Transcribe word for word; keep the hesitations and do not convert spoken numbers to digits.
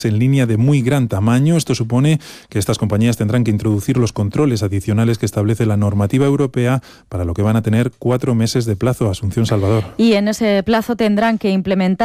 en línea de muy gran tamaño. Esto supone que estas compañías tendrán que introducir los controles adicionales que establece la normativa europea, para lo que van a tener cuatro meses de plazo. Asunción Salvador. Y en ese plazo tendrán que implementar